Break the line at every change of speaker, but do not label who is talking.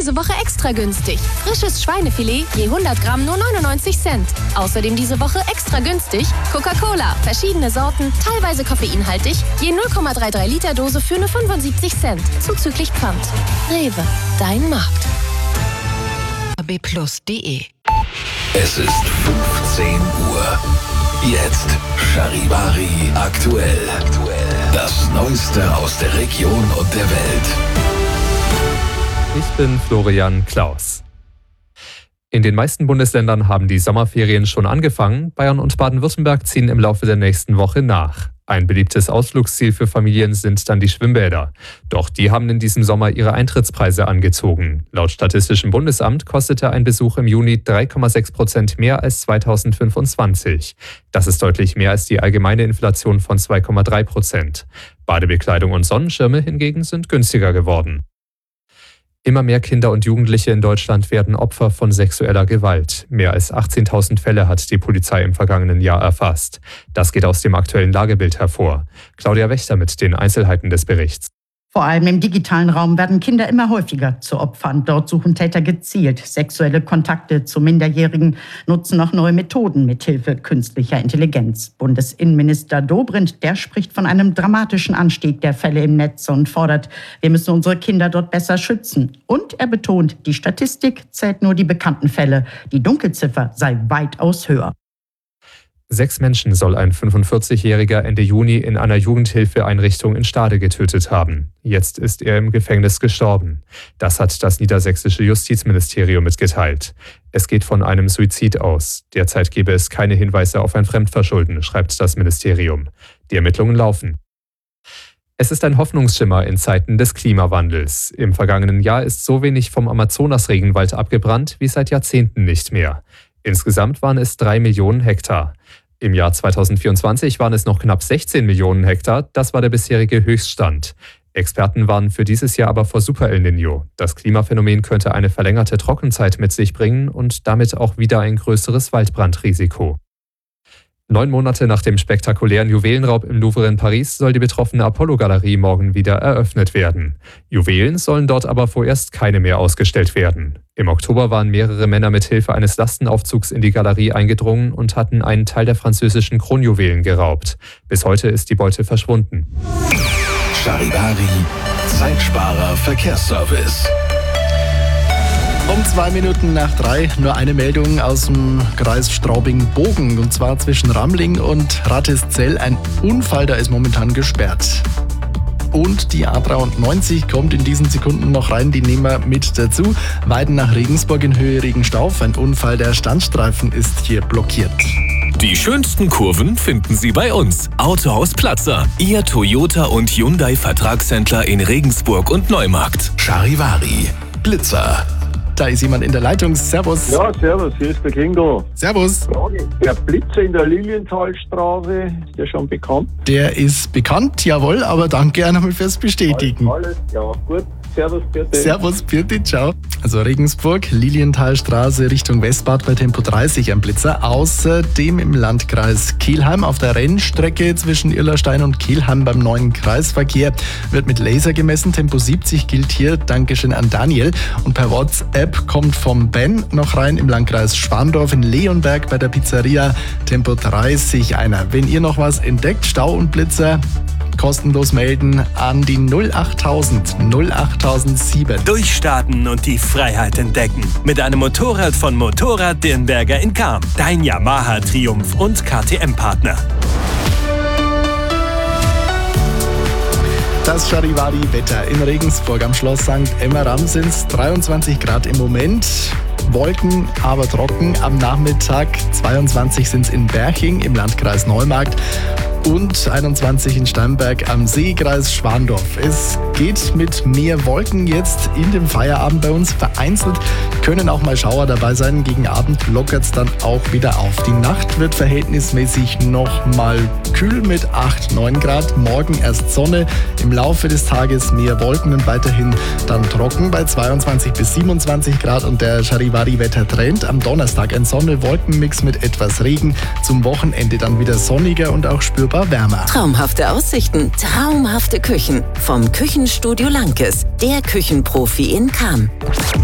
diese Woche extra günstig. Frisches Schweinefilet je 100 Gramm nur 99 Cent. Außerdem diese Woche extra günstig Coca-Cola, verschiedene Sorten, teilweise koffeinhaltig, je 0,33 Liter Dose für nur 75 Cent, zuzüglich Pfand. Rewe, dein Markt.
abplus.de.
Es ist 15 Uhr. Jetzt Charivari aktuell. Das Neueste aus der Region und der Welt.
Ich bin Florian Klaus. In den meisten Bundesländern haben die Sommerferien schon angefangen. Bayern und Baden-Württemberg ziehen im Laufe der nächsten Woche nach. Ein beliebtes Ausflugsziel für Familien sind dann die Schwimmbäder. Doch die haben in diesem Sommer ihre Eintrittspreise angezogen. Laut Statistischem Bundesamt kostete ein Besuch im Juni 3,6% mehr als 2025. Das ist deutlich mehr als die allgemeine Inflation von 2,3%. Badebekleidung und Sonnenschirme hingegen sind günstiger geworden. Immer mehr Kinder und Jugendliche in Deutschland werden Opfer von sexueller Gewalt. Mehr als 18.000 Fälle hat die Polizei im vergangenen Jahr erfasst. Das geht aus dem aktuellen Lagebild hervor. Claudia Wächter mit den Einzelheiten des Berichts.
Vor allem im digitalen Raum werden Kinder immer häufiger zu Opfern. Dort suchen Täter gezielt sexuelle Kontakte zu Minderjährigen, nutzen auch neue Methoden mithilfe künstlicher Intelligenz. Bundesinnenminister Dobrindt, der spricht von einem dramatischen Anstieg der Fälle im Netz und fordert, wir müssen unsere Kinder dort besser schützen. Und er betont, die Statistik zählt nur die bekannten Fälle. Die Dunkelziffer sei weitaus höher.
6 Menschen soll ein 45-Jähriger Ende Juni in einer Jugendhilfeeinrichtung in Stade getötet haben. Jetzt ist er im Gefängnis gestorben. Das hat das niedersächsische Justizministerium mitgeteilt. Es geht von einem Suizid aus. Derzeit gebe es keine Hinweise auf ein Fremdverschulden, schreibt das Ministerium. Die Ermittlungen laufen. Es ist ein Hoffnungsschimmer in Zeiten des Klimawandels. Im vergangenen Jahr ist so wenig vom Amazonas-Regenwald abgebrannt wie seit Jahrzehnten nicht mehr. Insgesamt waren es 3 Millionen Hektar. Im Jahr 2024 waren es noch knapp 16 Millionen Hektar. Das war der bisherige Höchststand. Experten warnen für dieses Jahr aber vor Super-El Niño. Das Klimaphänomen könnte eine verlängerte Trockenzeit mit sich bringen und damit auch wieder ein größeres Waldbrandrisiko. 9 Monate nach dem spektakulären Juwelenraub im Louvre in Paris soll die betroffene Apollo-Galerie morgen wieder eröffnet werden. Juwelen sollen dort aber vorerst keine mehr ausgestellt werden. Im Oktober waren mehrere Männer mit Hilfe eines Lastenaufzugs in die Galerie eingedrungen und hatten einen Teil der französischen Kronjuwelen geraubt. Bis heute ist die Beute verschwunden.
Charivari, Zeitsparer Verkehrsservice.
Um 2 Minuten nach 3 nur eine Meldung aus dem Kreis Straubing-Bogen, und zwar zwischen Ramling und Ratheszell. Ein Unfall, da ist momentan gesperrt. Und die A93 kommt in diesen Sekunden noch rein, die nehmen wir mit dazu. Weiden nach Regensburg in Höhe Regenstauf. Ein Unfall, der Standstreifen ist hier blockiert.
Die schönsten Kurven finden Sie bei uns. Autohaus Platzer, Ihr Toyota und Hyundai Vertragshändler in Regensburg und Neumarkt.
Charivari, Blitzer.
Da ist jemand in der Leitung. Servus.
Ja, servus, hier ist der Kingo.
Servus.
Frage. Der Blitzer in der Lilienthalstraße, ist der schon bekannt?
Der ist bekannt, jawohl, aber danke auch nochmal fürs Bestätigen.
Alles, ja, gut. Servus, bitte.
Servus, bitte, ciao. Also Regensburg, Lilienthalstraße Richtung Westbad bei Tempo 30 am Blitzer. Außerdem im Landkreis Kelheim auf der Rennstrecke zwischen Irlerstein und Kelheim beim neuen Kreisverkehr wird mit Laser gemessen. Tempo 70 gilt hier. Dankeschön an Daniel. Und per WhatsApp kommt vom Ben noch rein im Landkreis Schwandorf in Leonberg bei der Pizzeria Tempo 30 einer. Wenn ihr noch was entdeckt, Stau und Blitzer, kostenlos melden an die 08000 08007.
Durchstarten und die Freiheit entdecken. Mit einem Motorrad von Motorrad Dirnberger in Cham. Dein Yamaha Triumph und KTM-Partner.
Das Charivari-Wetter in Regensburg am Schloss St. Emmeram sind es 23 Grad im Moment. Wolken, aber trocken. Am Nachmittag 22 sind es in Berching im Landkreis Neumarkt und 21 in Steinberg am See, Kreis Schwandorf. Es geht mit mehr Wolken jetzt in dem Feierabend bei uns. Vereinzelt können auch mal Schauer dabei sein. Gegen Abend lockert es dann auch wieder auf. Die Nacht wird verhältnismäßig noch mal kühl mit 8, 9 Grad. Morgen erst Sonne, im Laufe des Tages mehr Wolken und weiterhin dann trocken bei 22 bis 27 Grad. Und der Charivari-Wettertrend am Donnerstag ein Sonne-Wolken-Mix mit etwas Regen. Zum Wochenende dann wieder sonniger und auch spürbar wärmer.
Traumhafte Aussichten, traumhafte Küchen. Vom Küchenstudio Lankes, der Küchenprofi in Cham.